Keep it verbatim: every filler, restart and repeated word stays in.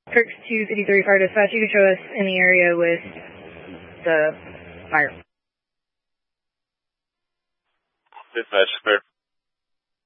Kirk two fifty-three Fire Dispatch, you can show us in the area with the fire. Dispatch, clear.